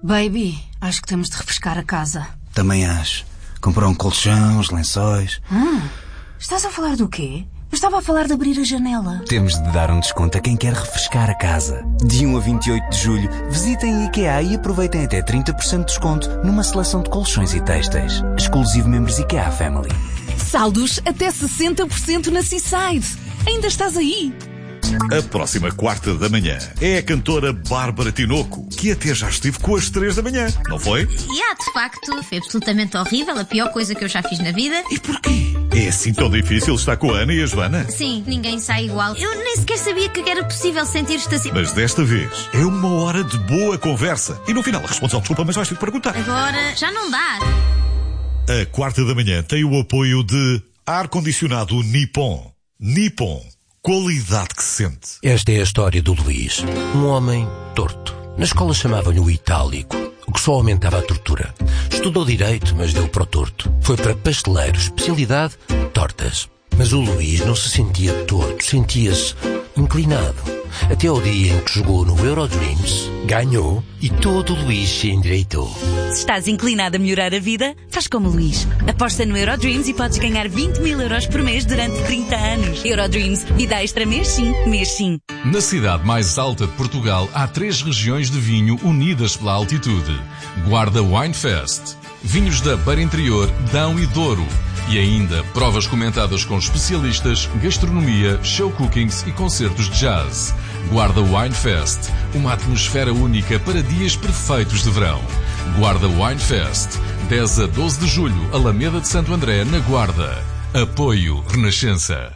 Baby, acho que temos de refrescar a casa. Também acho. Comprar um colchão, os lençóis. Estás a falar do quê? Eu estava a falar de abrir a janela. Temos de dar um desconto a quem quer refrescar a casa. De 1 a 28 de julho, visitem a IKEA e aproveitem até 30% de desconto numa seleção de colchões e têxteis. Exclusivo membros IKEA Family. Saldos até 60% na Seaside. Ainda estás aí? A próxima quarta da manhã é a cantora Bárbara Tinoco, que até já esteve com as 3 da manhã, não foi? De facto, foi absolutamente horrível, a pior coisa que eu já fiz na vida. E porquê? É assim tão difícil estar com a Ana e a Joana? Sim, ninguém sai igual. Eu nem sequer sabia que era possível sentir-te assim. Mas desta vez é uma hora de boa conversa. E no final respondes ao desculpa, mas vais ter que perguntar. Agora já não dá. A quarta da manhã tem o apoio de ar-condicionado Nippon. Nippon. Qualidade que se sente. Esta é a história do Luís, um homem torto. Na escola chamavam-lhe o itálico, o que só aumentava a tortura. Estudou direito, mas deu para o torto. Foi para pasteleiro, especialidade, tortas. Mas o Luís não se sentia torto, sentia-se inclinado. Até ao dia em que jogou no Eurodreams, ganhou e todo o Luís se endireitou. Se estás inclinado a melhorar a vida, faz como o Luís. Aposta no Eurodreams e podes ganhar 20.000 euros por mês durante 30 anos. Eurodreams, vida extra mês sim, mês sim. Na cidade mais alta de Portugal há 3 regiões de vinho unidas pela altitude. Guarda Wine Fest, vinhos da Beira Interior, Dão e Douro. E ainda provas comentadas com especialistas, gastronomia, show cookings e concertos de jazz. Guarda Wine Fest, uma atmosfera única para dias perfeitos de verão. Guarda Wine Fest, 10 a 12 de julho, Alameda de Santo André, na Guarda. Apoio Renascença.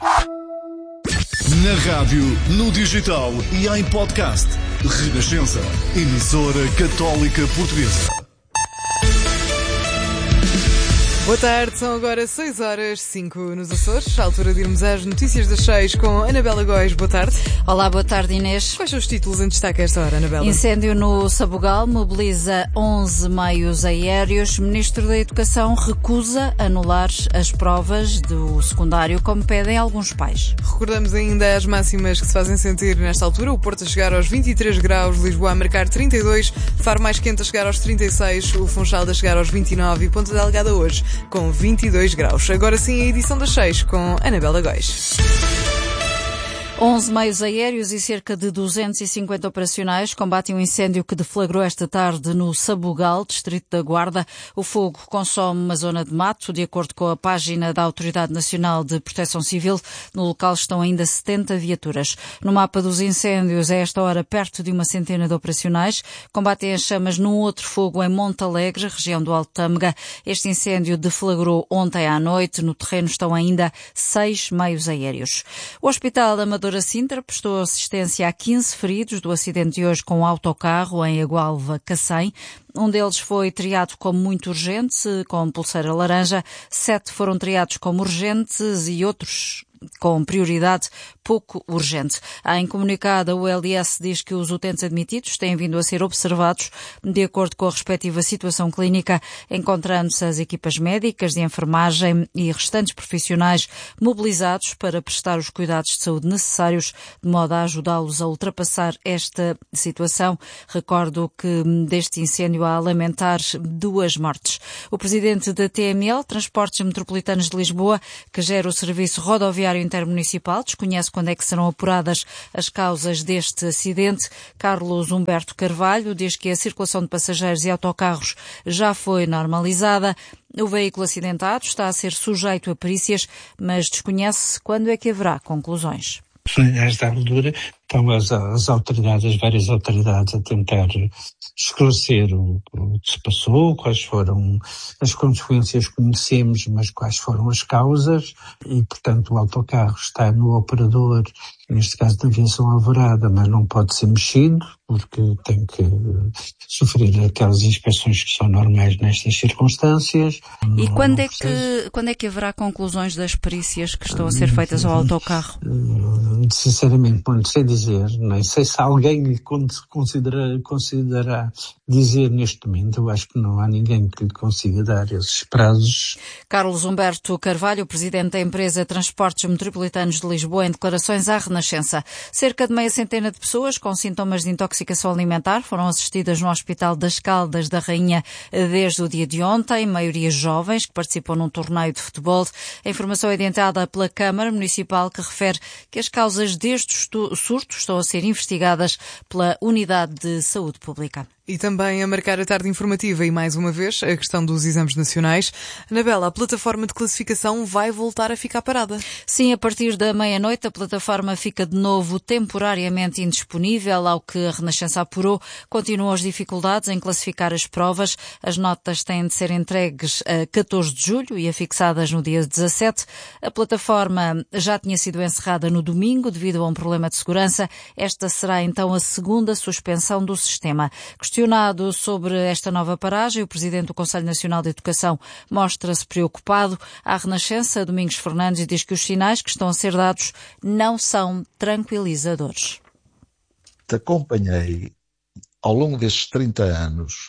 Na rádio, no digital e em podcast. Renascença, emissora católica portuguesa. Boa tarde, são agora 6h05 nos Açores, à altura de irmos às notícias das 6 com Anabela Góis. Boa tarde. Olá, boa tarde, Inês. Quais são os títulos em destaque a esta hora, Anabela? Incêndio no Sabugal mobiliza 11 meios aéreos. Ministro da Educação recusa anular as provas do secundário, como pedem alguns pais. Recordamos ainda as máximas que se fazem sentir nesta altura. O Porto a chegar aos 23 graus, Lisboa a marcar 32, Faro mais quente a chegar aos 36, o Funchal a chegar aos 29 e Ponta Delgada hoje com 22 graus. Agora sim, a edição das 6 com Anabela Góis. 11 meios aéreos e cerca de 250 operacionais combatem um incêndio que deflagrou esta tarde no Sabugal, distrito da Guarda. O fogo consome uma zona de mato. De acordo com a página da Autoridade Nacional de Proteção Civil, no local estão ainda 70 viaturas. No mapa dos incêndios, a esta hora, perto de uma centena de operacionais. Combatem as chamas num outro fogo em Monte Alegre, região do Alto Tâmega. Este incêndio deflagrou ontem à noite. No terreno estão ainda 6 meios aéreos. O Hospital Amadora Sintra prestou assistência a 15 feridos do acidente de hoje com um autocarro em Agualva, Cacém. Um deles foi triado como muito urgente, com pulseira laranja. 7 foram triados como urgentes e outros com prioridade pouco urgente. Em comunicado, o LS diz que os utentes admitidos têm vindo a ser observados de acordo com a respectiva situação clínica, encontrando-se as equipas médicas de enfermagem e restantes profissionais mobilizados para prestar os cuidados de saúde necessários, de modo a ajudá-los a ultrapassar esta situação. Recordo que deste incêndio há a lamentar 2 mortes. O presidente da TML, Transportes Metropolitanos de Lisboa, que gera o serviço rodoviário intermunicipal, desconhece quando é que serão apuradas as causas deste acidente. Carlos Humberto Carvalho diz que a circulação de passageiros e autocarros já foi normalizada. O veículo acidentado está a ser sujeito a perícias, mas desconhece quando é que haverá conclusões. Nesta altura estão as autoridades, várias autoridades, a tentar esclarecer o que se passou, quais foram as consequências que conhecemos, mas quais foram as causas, e portanto o autocarro está no operador, neste caso da aviação Alvorada, mas não pode ser mexido, porque tem que sofrer aquelas inspeções que são normais nestas circunstâncias. E quando é que haverá conclusões das perícias que estão a ser feitas ao autocarro? Sinceramente, não sei dizer dizer, nem sei se alguém lhe considerará dizer neste momento. Eu acho que não há ninguém que lhe consiga dar esses prazos. Carlos Humberto Carvalho, presidente da empresa Transportes Metropolitanos de Lisboa, em declarações à Renascença. Cerca de meia centena de pessoas com sintomas de intoxicação alimentar foram assistidas no Hospital das Caldas da Rainha desde o dia de ontem, maioria jovens que participam num torneio de futebol. A informação é adiantada pela Câmara Municipal, que refere que as causas deste surto estão a ser investigadas pela Unidade de Saúde Pública. E também a marcar a tarde informativa e, mais uma vez, a questão dos exames nacionais. Anabela, a plataforma de classificação vai voltar a ficar parada? Sim, a partir da meia-noite a plataforma fica de novo temporariamente indisponível. Ao que a Renascença apurou, continuam as dificuldades em classificar as provas. As notas têm de ser entregues a 14 de julho e afixadas no dia 17. A plataforma já tinha sido encerrada no domingo devido a um problema de segurança. Esta será então a segunda suspensão do sistema. Questionado sobre esta nova paragem, o presidente do Conselho Nacional de Educação mostra-se preocupado. À Renascença, Domingos Fernandes diz que os sinais que estão a ser dados não são tranquilizadores. Acompanhei ao longo destes 30 anos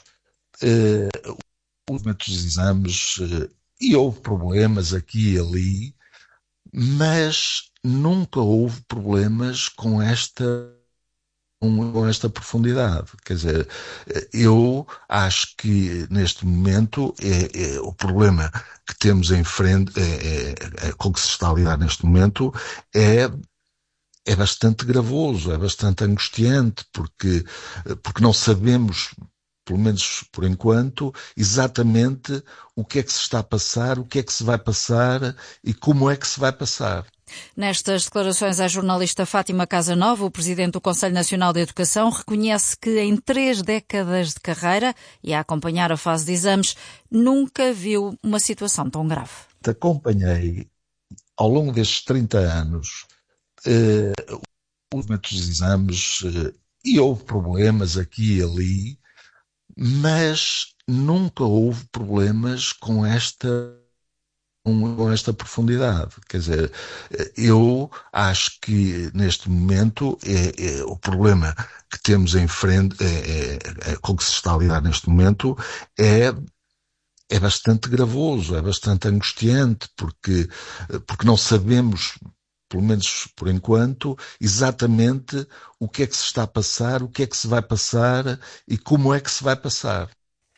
os exames e houve problemas aqui e ali, mas nunca houve problemas com esta profundidade. Quer dizer, eu acho que neste momento o problema que temos em frente, com que se está a lidar neste momento, é bastante gravoso, é bastante angustiante, porque não sabemos, pelo menos por enquanto, exatamente o que é que se está a passar, o que é que se vai passar e como é que se vai passar. Nestas declarações à jornalista Fátima Casanova, o presidente do Conselho Nacional de Educação reconhece que em 3 décadas de carreira e a acompanhar a fase de exames, nunca viu uma situação tão grave. Acompanhei ao longo destes 30 anos os exames e houve problemas aqui e ali, mas nunca houve problemas com esta profundidade. Quer dizer, eu acho que neste momento o problema que temos em frente, com que se está a lidar neste momento, é bastante gravoso, é bastante angustiante, porque não sabemos, pelo menos por enquanto, exatamente o que é que se está a passar, o que é que se vai passar e como é que se vai passar.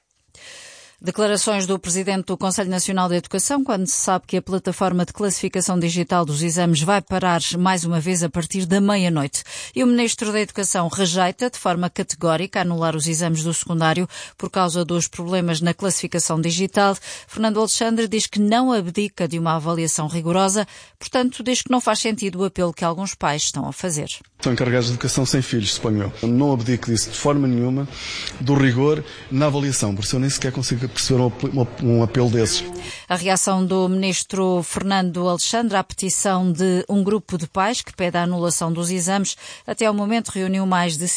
Declarações do presidente do Conselho Nacional de Educação, quando se sabe que a plataforma de classificação digital dos exames vai parar mais uma vez a partir da meia-noite. E o ministro da Educação rejeita de forma categórica anular os exames do secundário por causa dos problemas na classificação digital. Fernando Alexandre diz que não abdica de uma avaliação rigorosa, portanto diz que não faz sentido o apelo que alguns pais estão a fazer. São encarregados de educação sem filhos, suponho eu. Não abdico disso de forma nenhuma, do rigor na avaliação, por isso eu nem sequer consigo perceber um apelo desses. A reação do ministro Fernando Alexandre à petição de um grupo de pais que pede a anulação dos exames, até ao momento reuniu mais de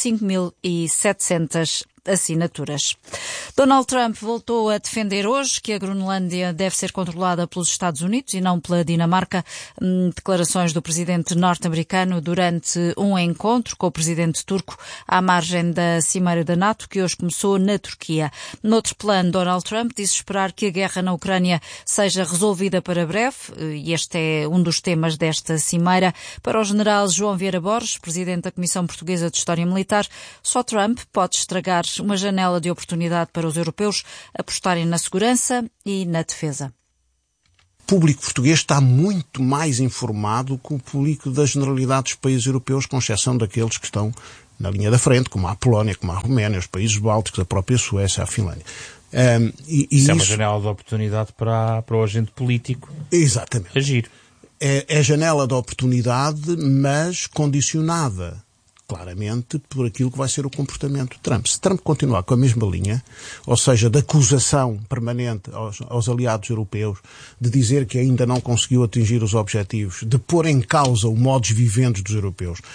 5.700 assinaturas. Donald Trump voltou a defender hoje que a Groenlândia deve ser controlada pelos Estados Unidos e não pela Dinamarca. Declarações do presidente norte-americano durante um encontro com o presidente turco à margem da cimeira da NATO, que hoje começou na Turquia. Noutro plano, Donald Trump disse esperar que a guerra na Ucrânia seja resolvida para breve, e este é um dos temas desta cimeira. Para o general João Vieira Borges, presidente da Comissão Portuguesa de História Militar, só Trump pode estragar uma janela de oportunidade para os europeus apostarem na segurança e na defesa. O público português está muito mais informado que o público da generalidade dos países europeus, com exceção daqueles que estão na linha da frente, como a Polónia, como a Roménia, os países bálticos, a própria Suécia, a Finlândia. Isso é uma janela de oportunidade para o agente político. Exatamente. Agir. É janela de oportunidade, mas condicionada claramente por aquilo que vai ser o comportamento de Trump. Se Trump continuar com a mesma linha, ou seja, de acusação permanente aos aliados europeus, de dizer que ainda não conseguiu atingir os objetivos, de pôr em causa o modus vivendi dos europeus.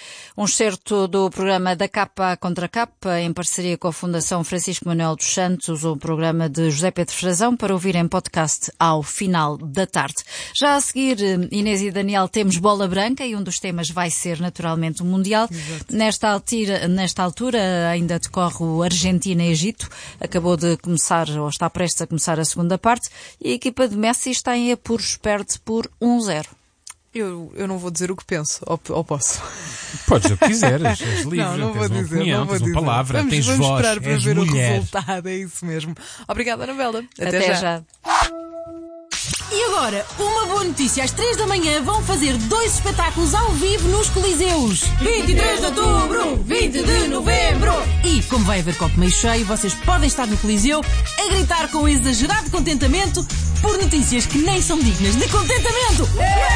Um excerto do programa Da Capa Contra Capa, em parceria com a Fundação Francisco Manuel dos Santos, o programa de José Pedro Frazão, para ouvir em podcast ao final da tarde. Já a seguir, Inês e Daniel, temos Bola Branca e um dos temas vai ser naturalmente o Mundial. Nesta altura ainda decorre o Argentina e Egito. Acabou de começar, ou está prestes a começar a segunda parte, e a equipa de Messi está em apuros, perde por 1-0. Eu não vou dizer o que penso, ou posso? Podes o que quiseres, és livre, não vou tens dizer, uma opinião, tens uma palavra, tens voz, esperar para és ver mulher. o resultado, é isso mesmo. Obrigada, Anabela. Até já. E agora, uma boa notícia. Às 3 da manhã vão fazer 2 espetáculos ao vivo nos Coliseus. 23 de outubro, 20 de novembro. E, como vai haver copo meio cheio, vocês podem estar no Coliseu a gritar com exagerado contentamento por notícias que nem são dignas de contentamento.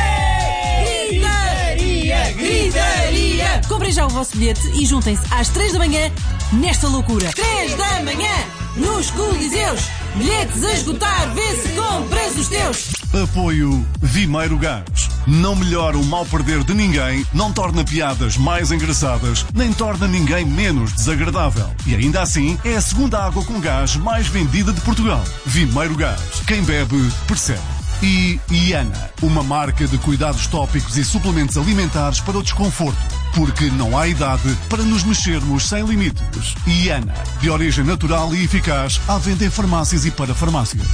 Gritaria, gritaria. Comprem já o vosso bilhete e juntem-se às 3 da manhã nesta loucura. 3 da manhã, nos Coliseus. Bilhetes a esgotar, vê se compras os teus. Apoio Vimeiro Gás. Não melhora o mal perder de ninguém, não torna piadas mais engraçadas, nem torna ninguém menos desagradável. E ainda assim, é a segunda água com gás mais vendida de Portugal. Vimeiro Gás. Quem bebe, percebe. E Iana, uma marca de cuidados tópicos e suplementos alimentares para o desconforto. Porque não há idade para nos mexermos sem limites. Iana, de origem natural e eficaz, à venda em farmácias e para farmácias.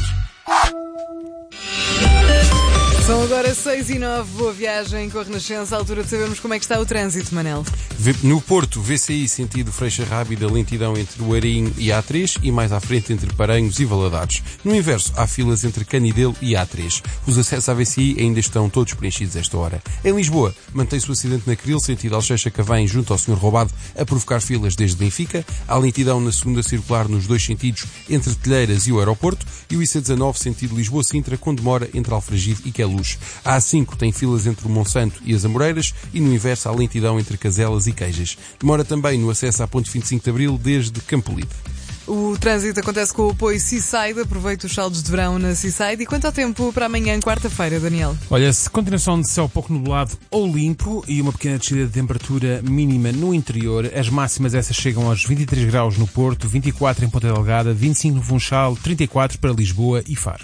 São agora 6h09, boa viagem com a Renascença, à altura de sabermos como é que está o trânsito, Manel. No Porto, VCI sentido Freixa Rábida, lentidão entre o Arinho e a A3 e mais à frente entre Paranhos e Valadares. No inverso, há filas entre Canidelo e a A3. Os acessos à VCI ainda estão todos preenchidos esta hora. Em Lisboa, mantém-se o acidente na Cril, sentido Algeixa-Cavém, junto ao Sr. Roubado, a provocar filas desde Benfica. Há lentidão na segunda circular nos dois sentidos, entre Telheiras e o aeroporto. E o IC19, sentido Lisboa-Sintra, com demora entre Alfragide e Queluz. A A5 tem filas entre o Monsanto e as Amoreiras e no inverso há lentidão entre Caselas e Queijas. Demora também no acesso à Ponte 25 de Abril desde Campolide. O trânsito acontece com o apoio Seaside. Aproveita os saldos de verão na Seaside. E quanto ao tempo para amanhã, quarta-feira, Daniel? Olha, continuação de céu pouco nublado ou limpo e uma pequena descida de temperatura mínima no interior. As máximas essas chegam aos 23 graus no Porto, 24 em Ponta Delgada, 25 no Funchal, 34 para Lisboa e Faro.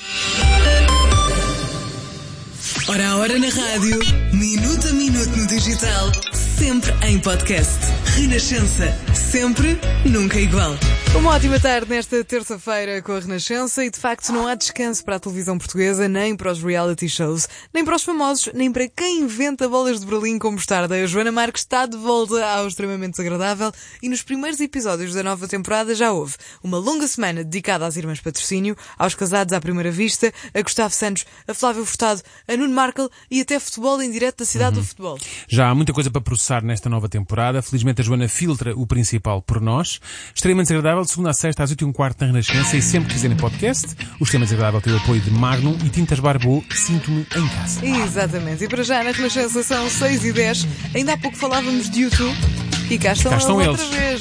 Ora a hora na rádio, minuto a minuto no digital, sempre em podcast. Renascença, sempre, nunca igual. Uma ótima tarde nesta terça-feira com a Renascença e de facto não há descanso para a televisão portuguesa, nem para os reality shows, nem para os famosos, nem para quem inventa bolas de Berlim com mostarda. A Joana Marques está de volta ao Extremamente Desagradável e nos primeiros episódios da nova temporada já houve uma longa semana dedicada às irmãs Patrocínio, aos casados à primeira vista, a Gustavo Santos, a Flávio Furtado, a Nuno Markle e até futebol em direto da cidade do futebol. Já há muita coisa para processar nesta nova temporada. Felizmente a Joana filtra o principal por nós. Extremamente Desagradável, de segunda a sexta às 8h15 na Renascença e sempre que quiserem podcast. O Extremamente Desagradável tem o apoio de Magnum e Tintas Barbô, sinto-me em casa. Exatamente. E para já na Renascença são 6h10. Ainda há pouco falávamos de YouTube e cá estão eles outra vez.